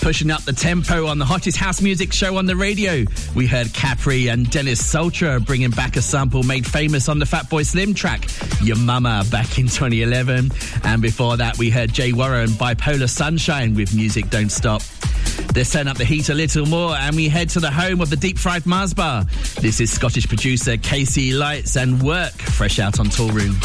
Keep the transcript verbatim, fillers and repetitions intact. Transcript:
Pushing up the tempo on the hottest house music show on the radio, we heard Capri and Dennis Sultra bringing back a sample made famous on the Fatboy Slim track, Your Mama, back in twenty eleven. And before that, we heard Jay Warren, Bipolar Sunshine with Music Don't Stop. Let's turn up the heat a little more and we head to the home of the deep fried Mars bar. This is Scottish producer Casey Lights and Work, fresh out on Toolroom.